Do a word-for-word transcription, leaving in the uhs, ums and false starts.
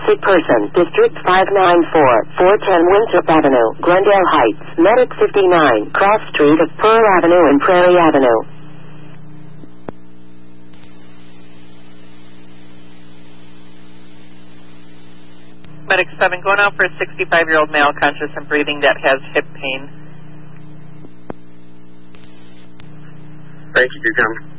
Sick person. District five nine four, four ten Winthrop Avenue, Glendale Heights. Medic fifty-nine, cross street of Pearl Avenue and Prairie Avenue. Medic seven, going out for a sixty-five-year-old male conscious and breathing that has hip pain. Thank you, John.